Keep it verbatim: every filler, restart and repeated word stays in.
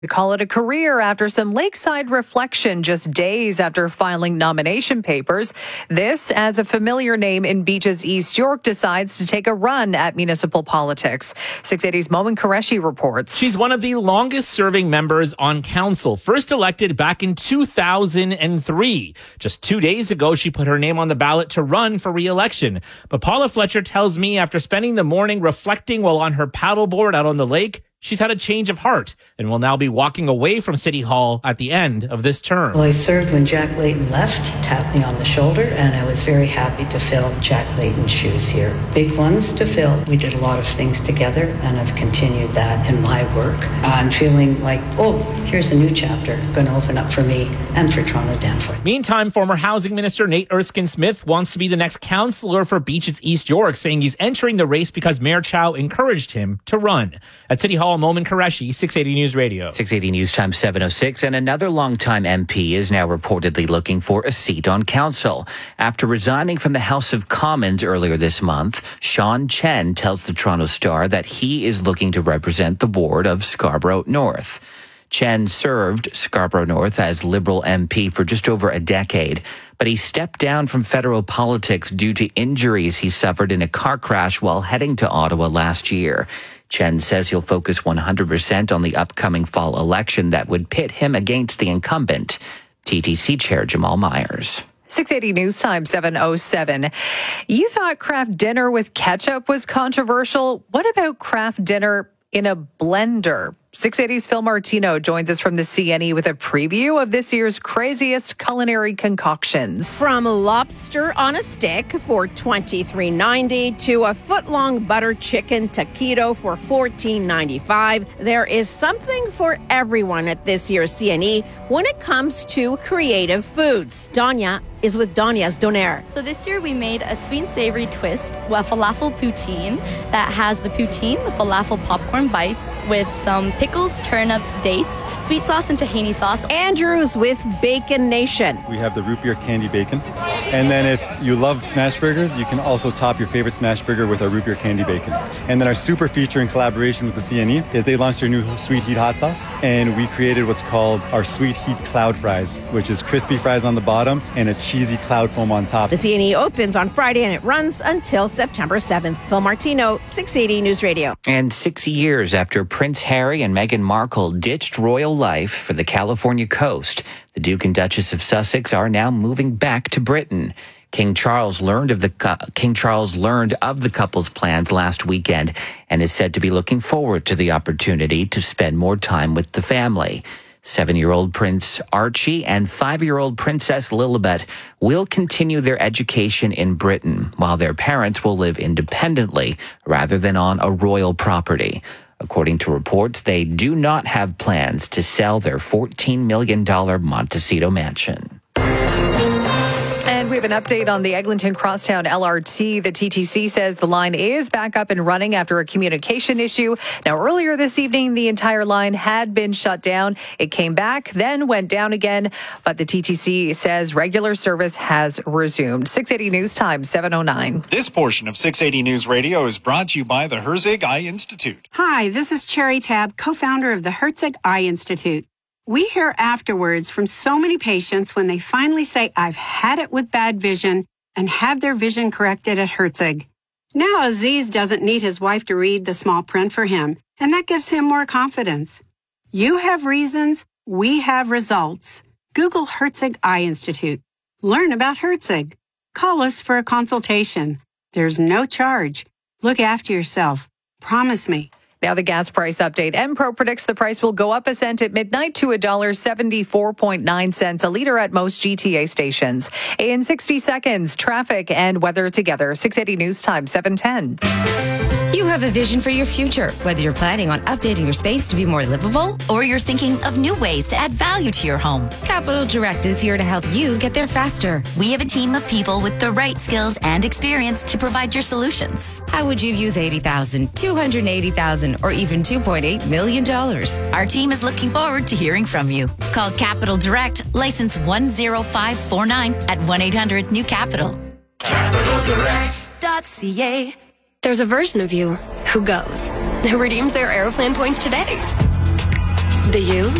We call it a career after some lakeside reflection just days after filing nomination papers. This as a familiar name in Beach's East York decides to take a run at municipal politics. six eighty's Momin Qureshi reports. She's one of the longest serving members on council, first elected back in two thousand three. Just two days ago, she put her name on the ballot to run for re-election. But Paula Fletcher tells me after spending the morning reflecting while on her paddleboard out on the lake, she's had a change of heart and will now be walking away from City Hall at the end of this term. Well, I served when Jack Layton left. He tapped me on the shoulder, and I was very happy to fill Jack Layton's shoes here. Big ones to fill. We did a lot of things together, and I've continued that in my work. I'm feeling like, oh, here's a new chapter going to open up for me and for Toronto Danforth. Meantime, former Housing Minister Nate Erskine-Smith wants to be the next councillor for Beach's East York, saying he's entering the race because Mayor Chow encouraged him to run. At City Hall, Momin Qureshi, six eighty News Radio. six eighty News Time seven oh six, and another longtime M P is now reportedly looking for a seat on council. After resigning from the House of Commons earlier this month, Sean Chen tells the Toronto Star that he is looking to represent the ward of Scarborough North. Chen served Scarborough North as Liberal M P for just over a decade, but he stepped down from federal politics due to injuries he suffered in a car crash while heading to Ottawa last year. Chen says he'll focus one hundred percent on the upcoming fall election that would pit him against the incumbent, T T C Chair Jamal Myers. six eighty News Time seven oh seven. You thought Kraft dinner with ketchup was controversial. What about Kraft dinner in a blender? six eighty's Phil Martino joins us from the C N E with a preview of this year's craziest culinary concoctions. From lobster on a stick for twenty-three ninety to a foot-long butter chicken taquito for fourteen ninety-five, there is something for everyone at this year's C N E when it comes to creative foods. Danya is with Danya's Donaire. So this year we made a sweet and savory twist with falafel poutine that has the poutine, the falafel popcorn bites with some pickles, turnips, dates, sweet sauce and tahini sauce. Andrew's with Bacon Nation. We have the root beer candy bacon. And then if you love smash burgers, you can also top your favorite smash burger with our root beer candy bacon. And then our super feature in collaboration with the C N E is they launched their new sweet heat hot sauce. And we created what's called our sweet heat cloud fries, which is crispy fries on the bottom and a cheesy cloud foam on top. The C N E opens on Friday and it runs until September seventh. Phil Martino, six eighty News Radio. And six years after Prince Harry and Meghan Markle ditched royal life for the California coast, the Duke and Duchess of Sussex are now moving back to Britain. King Charles learned of the King Charles learned of the couple's plans last weekend and is said to be looking forward to the opportunity to spend more time with the family. Seven-year-old Prince Archie and five-year-old Princess Lilibet will continue their education in Britain, while their parents will live independently rather than on a royal property. According to reports, they do not have plans to sell their fourteen million dollars Montecito mansion. And we have an update on the Eglinton Crosstown L R T. The T T C says the line is back up and running after a communication issue. Now, earlier this evening, the entire line had been shut down. It came back, then went down again. But the T T C says regular service has resumed. six eighty News Time, seven oh nine. This portion of six eighty News Radio is brought to you by the Herzig Eye Institute. Hi, this is Cherry Tab, co-founder of the Herzig Eye Institute. We hear afterwards from so many patients when they finally say, I've had it with bad vision, and have their vision corrected at Herzig. Now Aziz doesn't need his wife to read the small print for him, and that gives him more confidence. You have reasons, we have results. Google Herzig Eye Institute. Learn about Herzig. Call us for a consultation. There's no charge. Look after yourself. Promise me. Now the gas price update. Enpro predicts the price will go up a cent at midnight to one dollar seventy-four point nine cents a liter at most G T A stations. In sixty seconds, traffic and weather together. six eighty News Time, seven ten. You have a vision for your future, whether you're planning on updating your space to be more livable or you're thinking of new ways to add value to your home. Capital Direct is here to help you get there faster. We have a team of people with the right skills and experience to provide your solutions. How would you use eighty thousand dollars, two hundred eighty thousand dollars, or even two point eight million dollars? Our team is looking forward to hearing from you. Call Capital Direct, license one zero five four nine at one eight hundred new capital. capital direct dot c a. There's a version of you who goes, who redeems their Aeroplan points today. The You